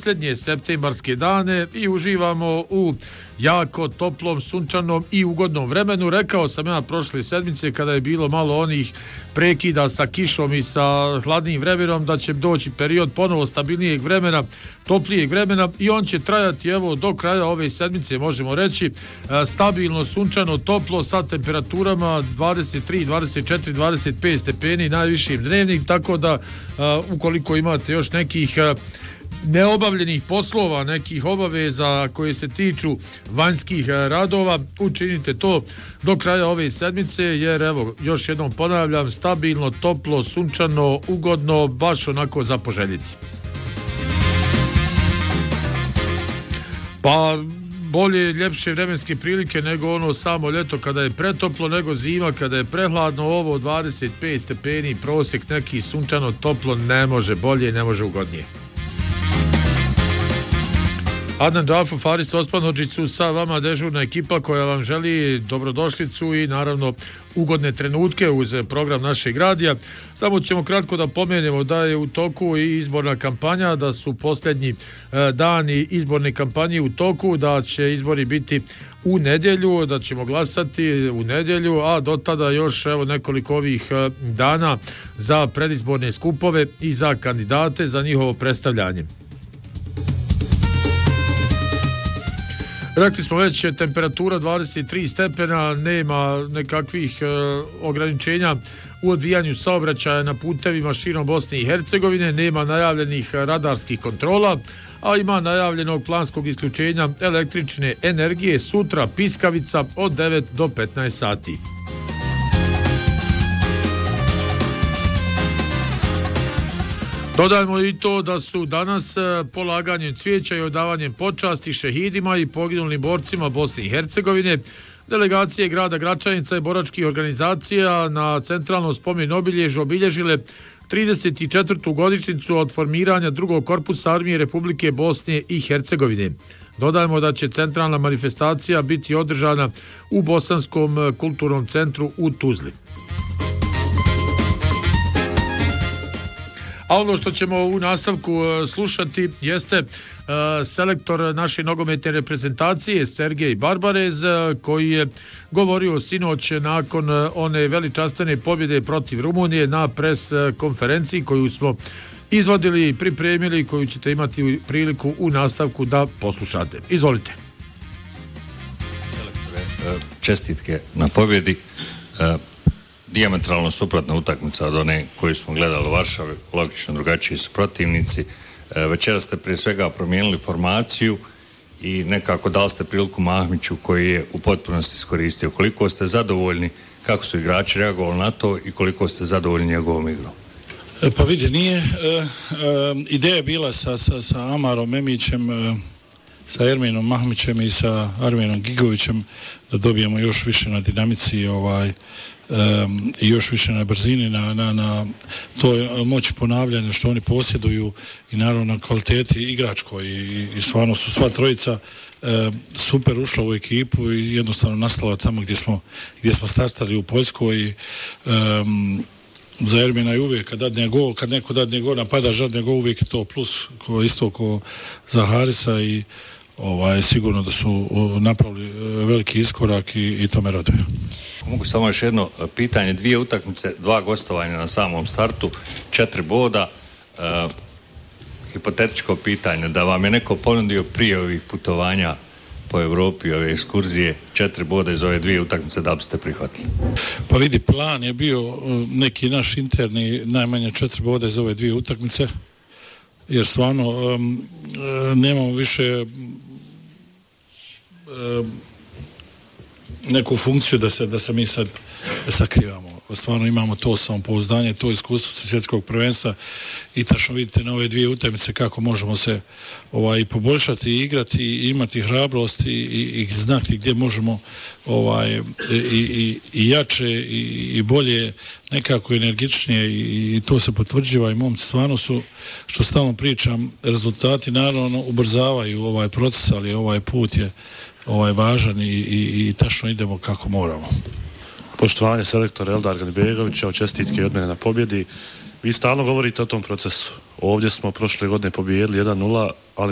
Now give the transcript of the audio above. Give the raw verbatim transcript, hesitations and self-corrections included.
posljednje septembarske dane i uživamo u jako toplom, sunčanom i ugodnom vremenu. Rekao sam ja prošle sedmice kada je bilo malo onih prekida sa kišom i sa hladnim vremenom da će doći period ponovo stabilnijeg vremena, toplijeg vremena i on će trajati evo do kraja ove sedmice, možemo reći, stabilno, sunčano, toplo sa temperaturama dvadeset tri, dvadeset četiri, dvadeset pet stepeni najvišim dnevnik, tako da ukoliko imate još nekih neobavljenih poslova, nekih obaveza koje se tiču vanjskih radova, učinite to do kraja ove sedmice, jer evo, još jednom ponavljam, stabilno, toplo, sunčano, ugodno, baš onako za poželjeti. Pa bolje, ljepše vremenske prilike nego ono samo ljeto kada je pretoplo, nego zima kada je prehladno. Ovo dvadeset pet stepeni, prosjek neki sunčano, toplo, ne može bolje, ne može ugodnije. Adnan Džafo, Faris Osmanović su sa vama dežurna ekipa koja vam želi dobrodošlicu i naravno ugodne trenutke uz program našeg radija. Samo ćemo kratko da pomenemo da je u toku i izborna kampanja, da su posljednji dani izborne kampanje u toku, da će izbori biti u nedjelju, da ćemo glasati u nedjelju, a do tada još evo nekoliko ovih dana za predizborne skupove i za kandidate, za njihovo predstavljanje. Rekli smo već, temperatura dvadeset tri stepena, nema nekakvih e, ograničenja u odvijanju saobraćaja na putevima širom Bosne i Hercegovine, nema najavljenih radarskih kontrola, a ima najavljenog planskog isključenja električne energije sutra piskavica od devet do petnaest sati. Dodajmo i to da su danas polaganjem cvijeća i odavanjem počasti šehidima i poginulim borcima Bosne i Hercegovine delegacije grada Gračanica i boračkih organizacija na centralnom spomen obilježju obilježile trideset četvrtu godišnjicu od formiranja drugog korpusa armije Republike Bosne i Hercegovine. Dodajmo da će centralna manifestacija biti održana u Bosanskom kulturnom centru u Tuzli. A ono što ćemo u nastavku slušati jeste uh, selektor naše nogometne reprezentacije Sergej Barbarez, koji je govorio sinoć nakon one veličanstvene pobjede protiv Rumunije na pres konferenciji koju smo izvodili i pripremili, koju ćete imati priliku u nastavku da poslušate. Izvolite. Selektore, čestitke na pobjedi. Dijametralno suprotna utakmica od one koju smo gledali u Varšavi, logično drugačiji su protivnici. Večera ste prije svega promijenili formaciju i nekako dali ste priliku Mahmiću koji je u potpunosti iskoristio. Koliko ste zadovoljni, kako su igrači reagovali na to i koliko ste zadovoljni njegovom igrom? Pa vidi, nije. E, e, ideja je bila sa, sa, sa Amarom Memićem, e, sa Erminom Mahmićem i sa Arminom Gigovićem da dobijemo još više na dinamici ovaj, Um, i još više na brzini, na, na, na toj moći ponavljanja što oni posjeduju i naravno na kvaliteti igračkoj i, i stvarno su sva trojica um, super ušla u ekipu i jednostavno nastala tamo gdje smo, gdje smo startali u Poljskoj i um, za Ermina je uvijek kad dadne gol, kad neko dadne gol napada žadne gol, uvijek je to plus ko, isto ko za Harisa i ovaj, sigurno da su napravili veliki iskorak i, i to me raduje. Mogu samo još jedno pitanje, dvije utakmice, dva gostovanja na samom startu, četiri boda, e, hipotetičko pitanje, da vam je neko ponudio prije ovih putovanja po Europi, ove ekskurzije, četiri boda iz ove dvije utakmice, da biste prihvatili? Pa vidi, plan je bio neki naš interni, najmanje četiri boda iz ove dvije utakmice, jer stvarno um, nemamo više um, neku funkciju da se, da se mi sad sakrivamo. Stvarno imamo to samopouzdanje, to iskustvo sa svjetskog prvenstva i tačno vidite na ove dvije utakmice kako možemo se ovaj, poboljšati i igrati i imati hrabrost i, i, i znati gdje možemo ovaj, i, i, i jače i, i bolje, nekako energičnije i, i to se potvrđiva i momci stvarno su, što stalno pričam, rezultati naravno ubrzavaju ovaj proces, ali ovaj put je ovaj važan i, i, i tačno idemo kako moramo. Poštovanje selektor Eldar Ganibegović, čestitke od mene na pobjedi. Vi stalno govorite o tom procesu. Ovdje smo prošle godine pobijedili jedan nula, ali